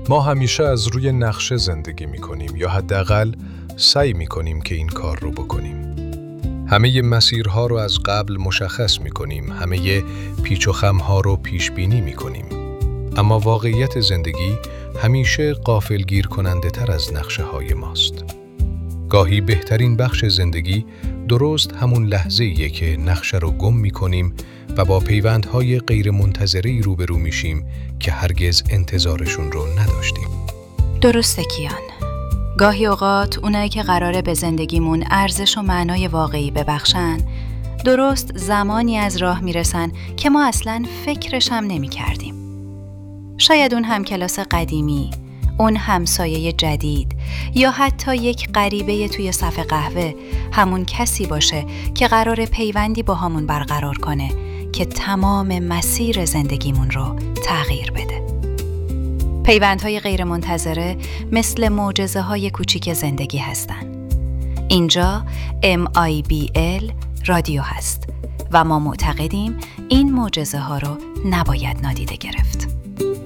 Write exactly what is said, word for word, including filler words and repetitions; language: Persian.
ما همیشه از روی نقشه زندگی می‌کنیم یا حداقل سعی می‌کنیم که این کار رو بکنیم. همه مسیرها رو از قبل مشخص می‌کنیم، همه پیچ و خم‌ها رو پیش بینی می‌کنیم. اما واقعیت زندگی همیشه غافلگیر کننده تر از نقشه های ماست. گاهی بهترین بخش زندگی درست همون لحظه‌ایه که نقشه رو گم می‌کنیم و با پیوندهای غیر منتظره‌ای روبرو میشیم که هرگز انتظارشون رو نداشتیم. درسته کیان. گاهی اوقات اونایی که قراره به زندگیمون ارزش و معنای واقعی ببخشن، درست زمانی از راه میرسن که ما اصلاً فکرش هم نمی کردیم. شاید اون همکلاس قدیمی، اون همسایه جدید یا حتی یک غریبه توی صف قهوه همون کسی باشه که قراره پیوندی با همون برقرار کنه که تمام مسیر زندگیمون رو تغییر بده. پیوندهای غیر منتظره مثل معجزه‌های کوچیک زندگی هستن. اینجا ام آی بی ال رادیو هست و ما معتقدیم این معجزه ها رو نباید نادیده گرفت.